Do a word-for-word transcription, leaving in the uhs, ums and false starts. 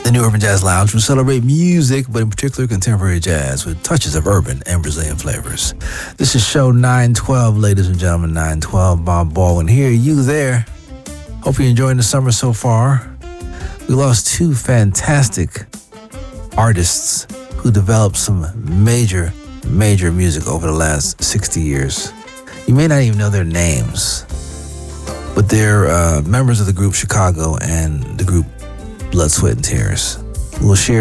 the New Urban Jazz Lounge. We celebrate music, but in particular contemporary jazz with touches of urban and Brazilian flavors. This is show nine twelve, ladies and gentlemen, nine twelve. Bob Baldwin here, you there. Hope you're enjoying the summer so far. We lost two fantastic artists who developed some major, major music over the last sixty years. You may not even know their names, but they're uh, members of the group Chicago and the group Blood, Sweat, and Tears. We'll share